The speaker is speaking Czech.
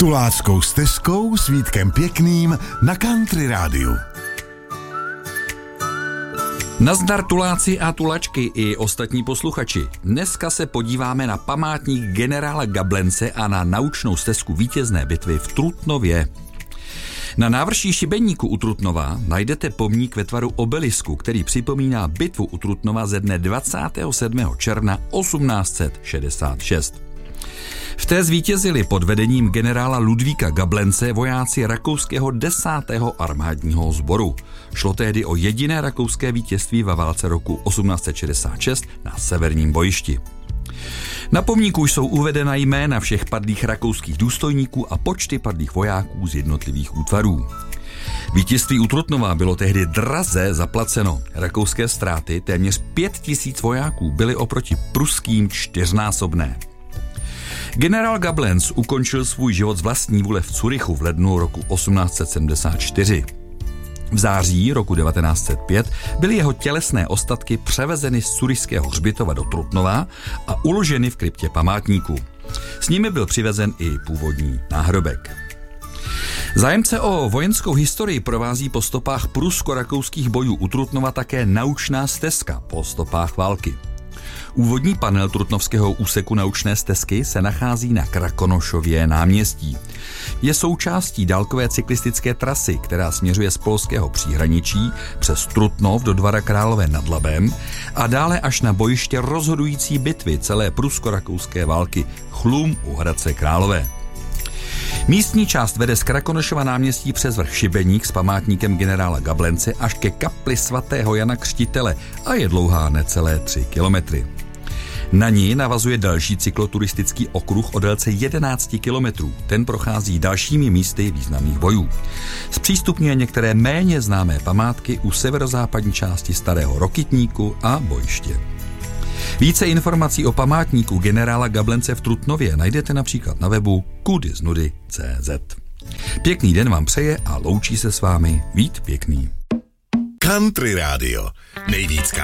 Tuláckou stezkou s Vítkem Pěkným na Country rádiu. Nazdar tuláci a tulačky i ostatní posluchači. Dneska se podíváme na památník generála Gablence a na naučnou stezku vítězné bitvy v Trutnově. Na návrší Šibeníku u Trutnova najdete pomník ve tvaru obelisku, který připomíná bitvu u Trutnova ze dne 27. června 1866. V té zvítězili pod vedením generála Ludvíka Gablence vojáci rakouského 10. armádního sboru. Šlo tehdy o jediné rakouské vítězství ve válce roku 1866 na severním bojišti. Na pomníku jsou uvedena jména všech padlých rakouských důstojníků a počty padlých vojáků z jednotlivých útvarů. Vítězství u Trutnova bylo tehdy draze zaplaceno. Rakouské ztráty, téměř 5000 vojáků, byly oproti pruským 4násobné. Generál Gablenc ukončil svůj život z vlastní vůle v Curychu v lednu roku 1874. V září roku 1905 byly jeho tělesné ostatky převezeny z curyšského hřbitova do Trutnova a uloženy v kryptě památníku. S nimi byl přivezen i původní náhrobek. Zájemce o vojenskou historii provází po stopách prusko-rakouských bojů u Trutnova také naučná stezka po stopách války. Úvodní panel trutnovského úseku naučné stezky se nachází na Krakonošově náměstí. Je součástí dálkové cyklistické trasy, která směřuje z polského příhraničí přes Trutnov do Dvara Králové nad Labem a dále až na bojiště rozhodující bitvy celé prusko-rakouské války Chlum u Hradce Králové. Místní část vede z Krakonošova náměstí přes vrch Šibeník s památníkem generála Gablence až ke kapli svatého Jana Křtitele a je dlouhá necelé 3 kilometry. Na ní navazuje další cykloturistický okruh o délce 11 kilometrů. Ten prochází dalšími místy významných bojů. Zpřístupňuje některé méně známé památky u severozápadní části Starého Rokytníku a bojiště. Více informací o památníku generála Gablence v Trutnově najdete například na webu kudyznudy.cz. Pěkný den vám přeje a loučí se s vámi Vít Pěkný. Country rádio. Nejvíc